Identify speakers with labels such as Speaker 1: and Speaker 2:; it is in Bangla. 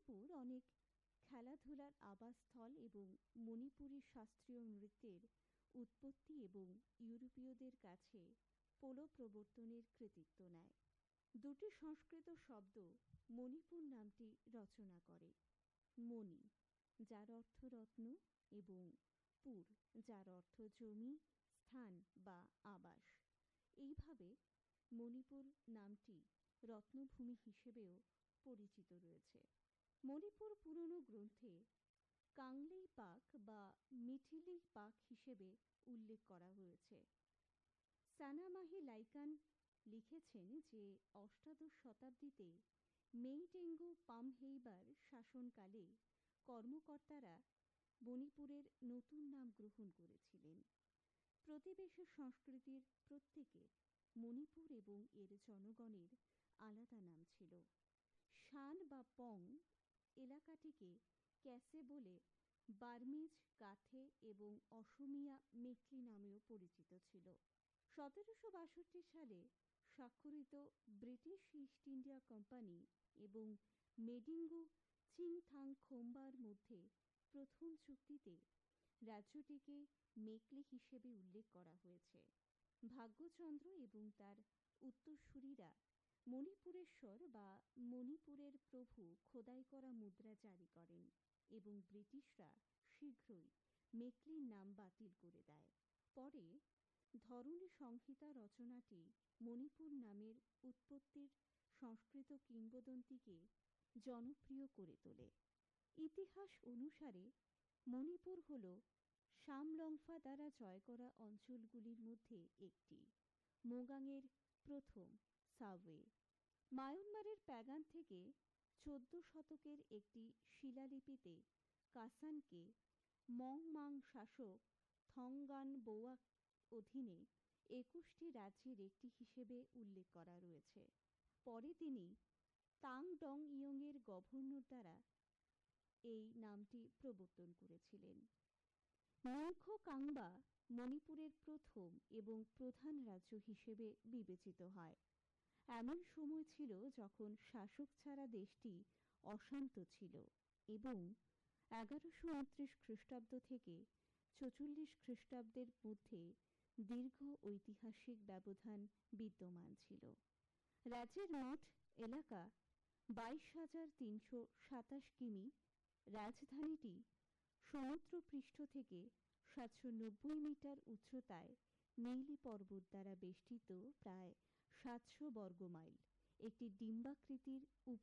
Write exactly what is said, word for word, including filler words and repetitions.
Speaker 1: মণিপুর অনেক খেলাধুলার আবাসস্থল এবং মণিপুরী শাস্ত্রীয় নৃত্যের উৎপত্তি এবং ইউরোপীয়দের কাছে পোলো প্রবর্তনের কৃতিত্ব নেয়। দুটি সংস্কৃত শব্দ মণিপুর নামটি রচনা করে। মণি, যার অর্থ রত্ন, এবং পুর, যার অর্থ জমি, স্থান বা আবাস। এইভাবে মণিপুর নামটি রত্নভূমি হিসেবেও পরিচিত রয়েছে। মণিপুর পুরনো গ্রন্থে কাংলেই পাক বা মিঠিলি পাক হিসেবে উল্লেখ করা হয়েছে। সানামাহি লাইকান লিখেছেন যে অষ্টাদশ শতাব্দীতে মেইটেঙ্গু পামহেইবার শাসনকালে কর্মকর্তারা মণিপুরের নতুন নাম গ্রহণ করেছিলেন। প্রতিবেশী সংস্কৃতির প্রত্যেকের মণিপুর এবং এর জনগণের আলাদা নাম ছিল। শান বা পং এলাকাটিকে ক্যাসে বলে বার্মিজ, কাথে এবং অসমিয়া মেকলি নামেও পরিচিত ছিল। সতেরোশো বাষট্টি সালে স্বাক্ষরিত ব্রিটিশ ইস্ট ইন্ডিয়া কোম্পানি এবং মেডিঙ্গু চিংথাং-খোম্বার মধ্যে প্রথম চুক্তিতে রাজ্যটিকে মেকলি হিসেবে উল্লেখ করা হয়েছে। ভাগ্যচন্দ্র এবং তার উত্তরসূরিরা মণিপুরেশ্বর বা মণিপুরের প্রভু খোদাই করা মুদ্রা জারি করেন এবং ব্রিটিশরা শীঘ্রই মেকলির নাম বাতিল করে দেয়। পরে ধরণী সংহিতা রচনাটি মণিপুর নামের উৎপত্তির সংস্কৃত কিংবদন্তিকে জনপ্রিয় করে তোলে। ইতিহাস অনুসারে মণিপুর হল সামলংফা দ্বারা জয় করা অঞ্চলগুলির মধ্যে একটি। মোগাংয়ের প্রথম সাওয়ে মায়ানমারের প্যাগান থেকে চোদ্দ শতকের একটি শিলালিপিতে কাসানকে মং মাং শাসক থংগান বোয়াক অধীনে একুশটি রাজ্যের একটি হিসেবে উল্লেখ করা রয়েছে। পরে তিনি তাং ডং ইয়ংয়ের গভর্নর দ্বারা এই নামটি প্রবর্তন করেছিলেন। নিংখো কাংবা মণিপুরের প্রথম এবং প্রধান রাজ্য হিসেবে বিবেচিত হয়। এমন সময় ছিল যখন শাসক ছাড়া দেশটি অশান্ত ছিল এবং এগারোশো উনত্রিশ খ্রিস্টাব্দ থেকে চৌচল্লিশ খ্রিস্টাব্দের মধ্যে দীর্ঘ ঐতিহাসিক ব্যবধান বিদ্যমান ছিল। রাজ্যের মোট এলাকা বাইশ হাজার তিনশো সাতাশ কিমি। রাজধানীটি সমুদ্রপৃষ্ঠ থেকে সাতশো নব্বই মিটার উচ্চতায় মেইলি পর্বত দ্বারা বেষ্টিত প্রায় সাতশো বর্গ মাইল একটি ডিম্বাকৃতির